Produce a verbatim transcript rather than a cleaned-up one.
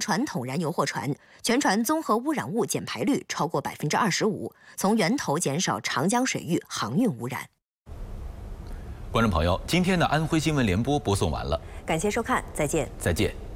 传统燃油货船，全船综合污染物减排率超过百分之二十五，从源头减少长江水域航运污染。 观众朋友，今天的安徽新闻联播播送完了， 感谢收看，再见， 再见。